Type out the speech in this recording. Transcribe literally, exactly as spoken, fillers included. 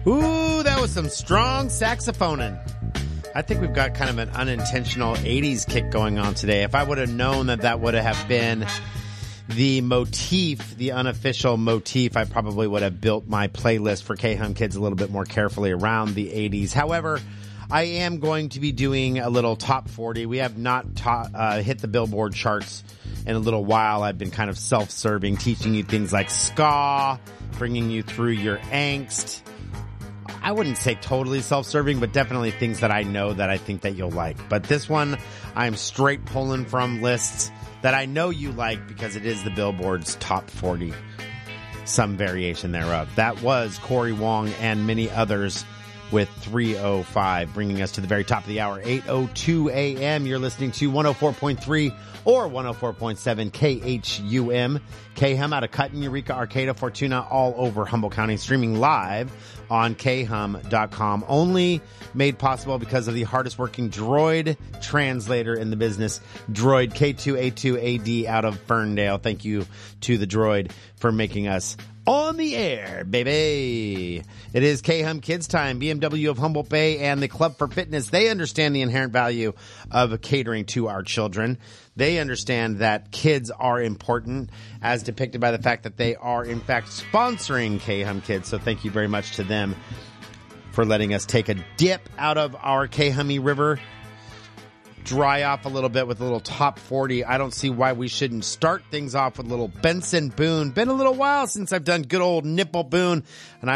Ooh, that was some strong saxophoning. I think we've got kind of an unintentional eighties kick going on today. If I would have known that that would have been the motif, the unofficial motif, I probably would have built my playlist for K-Hum Kids a little bit more carefully around the eighties. However, I am going to be doing a little top forty. We have not ta- uh, hit the Billboard charts in a little while. I've been kind of self-serving, teaching you things like ska, bringing you through your angst. I wouldn't say totally self-serving, but definitely things that I know that I think that you'll like. But this one, I'm straight pulling from lists that I know you like because it is the Billboard's top forty, some variation thereof. That was Corey Wong and many others with three oh five, bringing us to the very top of the hour, eight oh two a.m. You're listening to one oh four point three or one oh four point seven K H U M. K-Hum out of Cutton, Eureka, Arcata, Fortuna, all over Humboldt County, streaming live on K hum dot com. Only made possible because of the hardest working droid translator in the business, Droid K two A two A D out of Ferndale. Thank you to the droid for making us on the air, baby. It is K-Hum Kids time. B M W of Humboldt Bay and the Club for Fitness, they understand the inherent value of catering to our children. They understand that kids are important, as depicted by the fact that they are, in fact, sponsoring K-Hum Kids. So thank you very much to them for letting us take a dip out of our K-Hummy River, dry off a little bit with a little top forty. I don't see why we shouldn't start things off with a little Benson Boone. Been a little while since I've done good old Nipple Boone, and I